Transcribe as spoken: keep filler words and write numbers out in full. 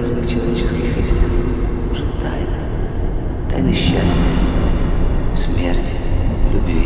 прекрасных человеческих истин уже тайны. Тайны счастья, смерти, любви.